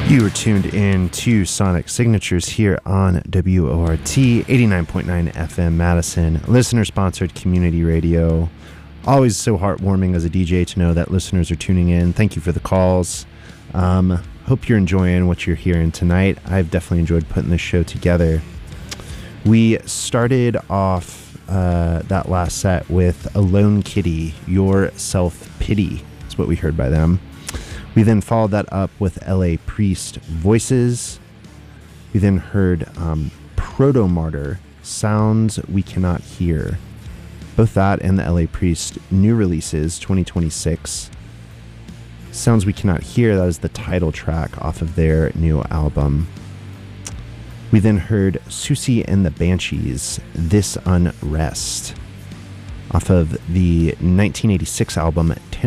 You are tuned in to Sonic Signatures here on WORT 89.9 FM Madison, listener-sponsored community radio. Always so heartwarming as a DJ to know that listeners are tuning in. Thank you for the calls. Hope you're enjoying what you're hearing tonight. I've definitely enjoyed putting this show together. We started off that last set with Alone Kitty, Your Self-Pity. That's what we heard by them. We then followed that up with L.A. Priest, Voices. We then heard Proto-Martyr, Sounds We Cannot Hear. Both that and the L.A. Priest new releases, 2026. Sounds We Cannot Hear, that is the title track off of their new album. We then heard Susie and the Banshees, This Unrest, off of the 1986 album